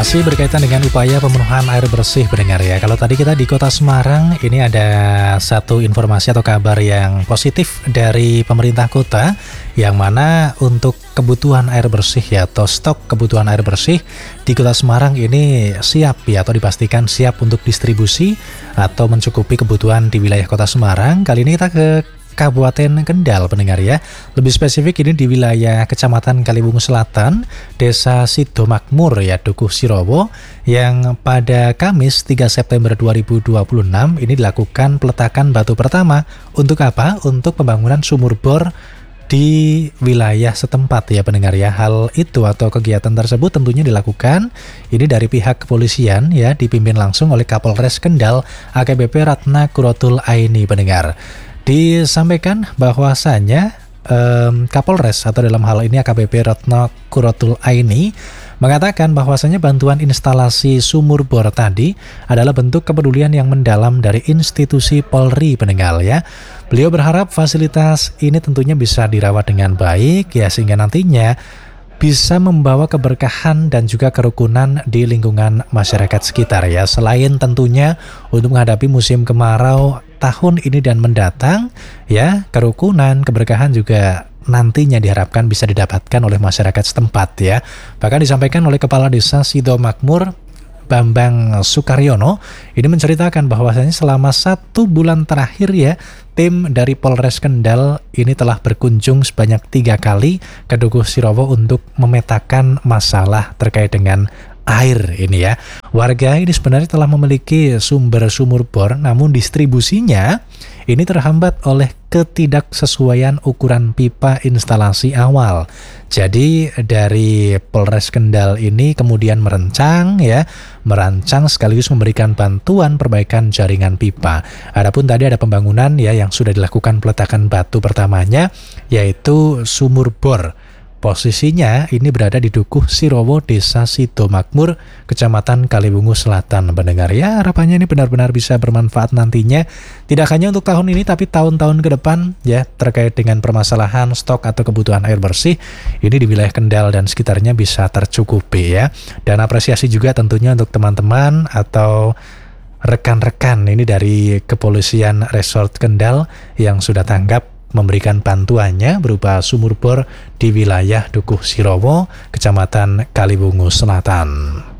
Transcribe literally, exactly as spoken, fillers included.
Masih berkaitan dengan upaya pemenuhan air bersih pendengar ya. Kalau tadi kita di Kota Semarang, ini ada satu informasi atau kabar yang positif dari pemerintah kota, yang mana untuk kebutuhan air bersih ya, atau stok kebutuhan air bersih di Kota Semarang ini siap ya, atau dipastikan siap untuk distribusi atau mencukupi kebutuhan di wilayah Kota Semarang. Kali ini kita ke Kabupaten Kendal pendengar ya. Lebih spesifik ini di wilayah Kecamatan Kalibungu Selatan, Desa Sidomakmur ya, Dukuh Sirowo, yang pada Kamis tiga September dua ribu dua puluh enam ini dilakukan peletakan batu pertama. Untuk apa? Untuk pembangunan sumur bor di wilayah setempat ya pendengar ya. Hal itu atau kegiatan tersebut tentunya dilakukan ini dari pihak kepolisian ya, dipimpin langsung oleh Kapolres Kendal A K B P Ratna Kurotul Aini pendengar. Disampaikan bahwasanya um, Kapolres atau dalam hal ini A K B P Ratna Kurotul Aini mengatakan bahwasanya bantuan instalasi sumur bor tadi adalah bentuk kepedulian yang mendalam dari institusi Polri pendengar ya. Beliau berharap fasilitas ini tentunya bisa dirawat dengan baik ya, sehingga nantinya bisa membawa keberkahan dan juga kerukunan di lingkungan masyarakat sekitar ya. Selain tentunya untuk menghadapi musim kemarau tahun ini dan mendatang ya, kerukunan, keberkahan juga nantinya diharapkan bisa didapatkan oleh masyarakat setempat ya. Bahkan disampaikan oleh Kepala Desa Sidomakmur Bambang Sukaryono ini menceritakan bahwasanya selama satu bulan terakhir ya, tim dari Polres Kendal ini telah berkunjung sebanyak tiga kali ke Dukuh Sirowo untuk memetakan masalah terkait dengan air ini ya. Warga ini sebenarnya telah memiliki sumber sumur bor, namun distribusinya ini terhambat oleh ketidaksesuaian ukuran pipa instalasi awal. Jadi dari Polres Kendal ini kemudian merancang ya, merancang sekaligus memberikan bantuan perbaikan jaringan pipa. Adapun tadi ada pembangunan ya yang sudah dilakukan peletakan batu pertamanya, yaitu sumur bor. Posisinya ini berada di Dukuh Sirowo, Desa Sidomakmur, Kecamatan Kalibungu Selatan. Pendengar ya, harapannya ini benar-benar bisa bermanfaat nantinya, tidak hanya untuk tahun ini tapi tahun-tahun ke depan ya, terkait dengan permasalahan stok atau kebutuhan air bersih ini di wilayah Kendal dan sekitarnya bisa tercukupi ya. Dan apresiasi juga tentunya untuk teman-teman atau rekan-rekan ini dari Kepolisian Resort Kendal yang sudah tanggap memberikan bantuannya berupa sumur bor di wilayah Dukuh Sirowo, Kecamatan Kalibungu Selatan.